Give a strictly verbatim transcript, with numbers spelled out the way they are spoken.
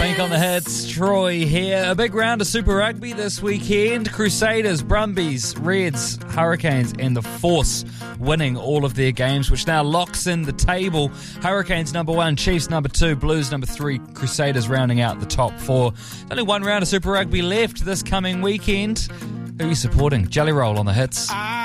Pink on the hits, Troy here. A big round of Super Rugby this weekend. Crusaders, Brumbies, Reds, Hurricanes and the Force winning all of their games, which now locks in the table. Hurricanes number one, Chiefs number two, Blues number three, Crusaders rounding out the top four. Only one round of Super Rugby left this coming weekend. Who are you supporting? Jelly Roll on the hits.